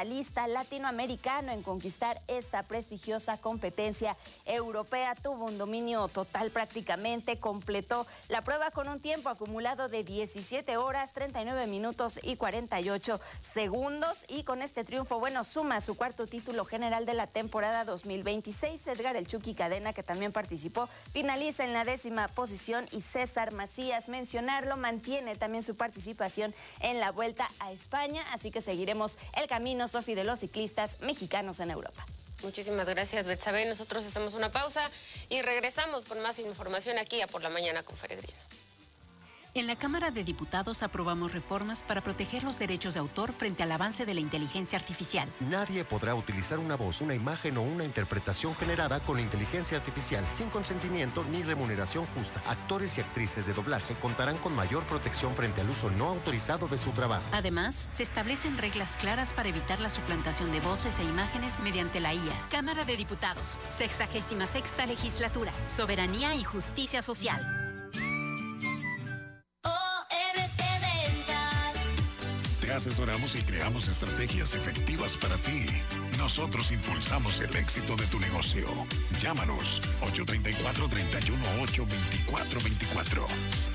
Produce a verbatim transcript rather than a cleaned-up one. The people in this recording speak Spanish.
medallista latinoamericano en conquistar esta prestigiosa competencia europea. Tuvo un dominio total prácticamente, completó la prueba con un tiempo acumulado de diecisiete horas, treinta y nueve minutos y cuarenta y ocho segundos. Y con este triunfo, bueno, suma su cuarto título general de la temporada dos mil veintiséis. Edgar El Chucky Cadena, que también participó, finaliza en la décima posición, y César Macías, mencionarlo, mantiene también su participación en la Vuelta a España. Así que seguiremos el camino, Sofi, de los ciclistas mexicanos en Europa. Muchísimas gracias, Betsabe. Nosotros hacemos una pausa y regresamos con más información aquí a Por la Mañana con Feregrino. En la Cámara de Diputados aprobamos reformas para proteger los derechos de autor frente al avance de la inteligencia artificial. Nadie podrá utilizar una voz, una imagen o una interpretación generada con inteligencia artificial sin consentimiento ni remuneración justa. Actores y actrices de doblaje contarán con mayor protección frente al uso no autorizado de su trabajo. Además, se establecen reglas claras para evitar la suplantación de voces e imágenes mediante la I A. Cámara de Diputados, sexagésima sexta legislatura, soberanía y justicia social. Te asesoramos y creamos estrategias efectivas para ti. Nosotros impulsamos el éxito de tu negocio. Llámanos ocho tres cuatro, tres uno ocho, dos cuatro dos cuatro.